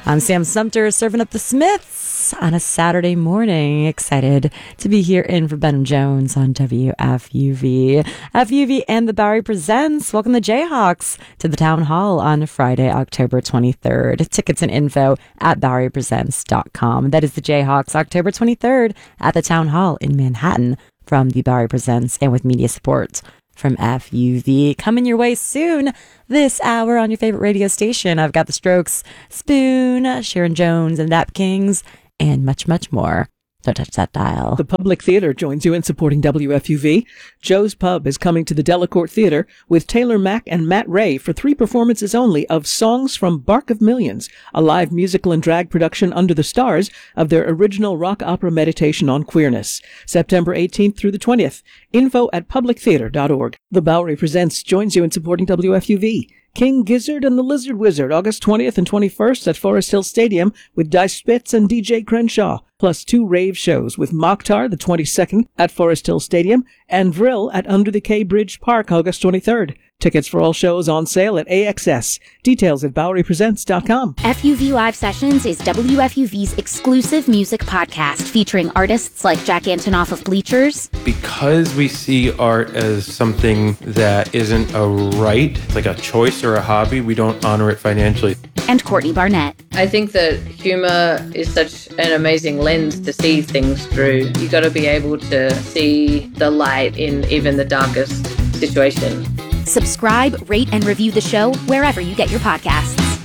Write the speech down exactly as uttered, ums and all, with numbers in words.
I'm Sam Sumter, serving up the Smiths on a Saturday morning. Excited to be here in for Ben Jones on W F U V. F U V and the Bowery Presents welcome the Jayhawks to the Town Hall on Friday, October twenty-third. Tickets and info at bowery presents dot com. That is the Jayhawks, October twenty-third at the Town Hall in Manhattan from the Bowery Presents and with media support from F U V. Coming your way soon this hour on your favorite radio station. I've got the Strokes, Spoon, Sharon Jones and Dap Kings, and much, much more. Don't touch that dial. The Public Theater joins you in supporting W F U V. Joe's Pub is coming to the Delacorte Theater with Taylor Mack and Matt Ray for three performances only of Songs from Bark of Millions, a live musical and drag production under the stars of their original rock opera Meditation on Queerness. September eighteenth through the twentieth. Info at public theater dot org. The Bowery Presents joins you in supporting W F U V. King Gizzard and the Lizard Wizard, August twentieth and twenty-first at Forest Hill Stadium with Dice Spitz and D J Crenshaw, plus two rave shows with Mokhtar the twenty-second at Forest Hill Stadium and Vril at Under the K Bridge Park, August twenty-third. Tickets for all shows on sale at A X S. Details at bowery presents dot com. F U V Live Sessions is W F U V's exclusive music podcast featuring artists like Jack Antonoff of Bleachers. Because we see art as something that isn't a right, like a choice or a hobby, we don't honor it financially. And Courtney Barnett. I think that humor is such an amazing lens to see things through. You got to be able to see the light in even the darkest situation. Subscribe, rate, and review the show wherever you get your podcasts.